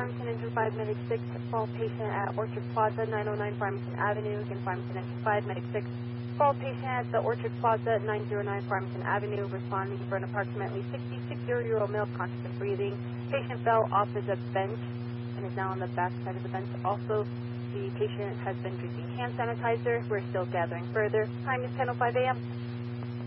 Farmington Engine 5, Medic 6, fall patient at Orchard Plaza, 909 Farmington Avenue. Again, Farmington Engine 5, Medic 6, fall patient at the Orchard Plaza, 909 Farmington Avenue, responding for an approximately 66-year-old male conscious and breathing. Patient fell off of the bench and is now on the back side of the bench. Also, the patient has been drinking hand sanitizer. We're still gathering further. Time is 10:05 a.m.